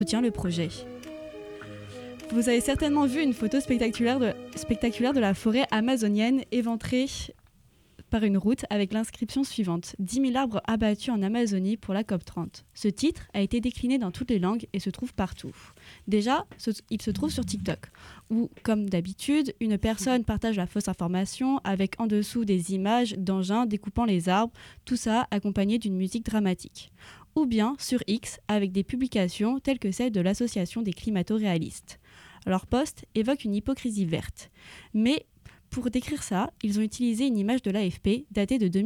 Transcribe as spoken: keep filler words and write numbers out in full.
soutient le projet. Vous avez certainement vu une photo spectaculaire de, spectaculaire de la forêt amazonienne éventrée par une route avec l'inscription suivante: dix mille arbres abattus en Amazonie pour la COP trente. Ce titre a été décliné dans toutes les langues et se trouve partout. Déjà, ce, il se trouve sur TikTok, où, comme d'habitude, une personne partage la fausse information avec en dessous des images d'engins découpant les arbres, tout ça accompagné d'une musique dramatique. Ou bien sur X, avec des publications telles que celle de l'association des climato-réalistes. Leur post évoque une hypocrisie verte. Mais pour décrire ça, ils ont utilisé une image de l'A F P datée de deux mille